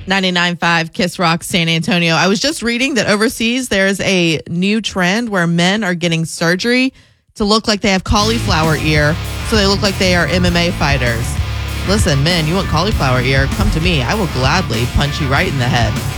99.5 Kiss Rock San Antonio. I was just reading that overseas there's a new trend where men are getting surgery to look like they have cauliflower ear, so they look like they are MMA fighters. Listen, men, you want cauliflower ear? Come to me. I will gladly punch you right in the head.